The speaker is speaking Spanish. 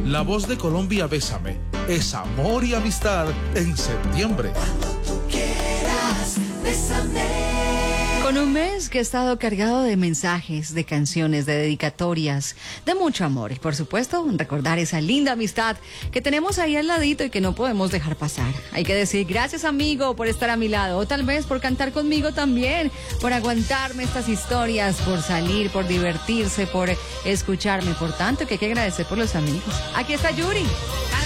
La voz de Colombia, Bésame, es amor y amistad en septiembre. Quieras, bésame. Con un mes que ha estado cargado de mensajes, de canciones, de dedicatorias, de mucho amor y por supuesto recordar esa linda amistad que tenemos ahí al ladito y que no podemos dejar pasar. Hay que decir gracias, amigo, por estar a mi lado o tal vez por cantar conmigo también, por aguantarme estas historias, por salir, por divertirse, por escucharme, por tanto que hay que agradecer por los amigos. Aquí está Yuri.